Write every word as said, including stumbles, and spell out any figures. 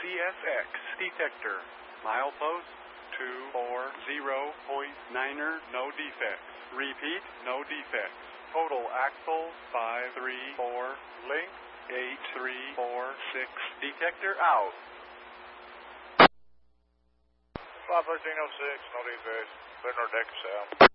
C S X detector. Milepost two four zero point niner, no defects. Repeat, no defects. Total axle five three four, length eight three four six. Detector out. five thirteen oh six, no defects. Clear deck south.